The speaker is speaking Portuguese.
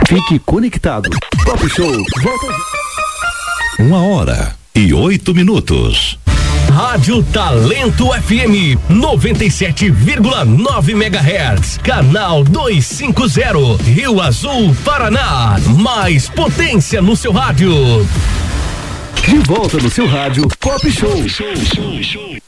Fique conectado. Pop Show volta. 1h08. Rádio Talento FM 97,9 MHz, canal 250, Rio Azul, Paraná. Mais potência no seu rádio. De volta no seu rádio, Pop Show.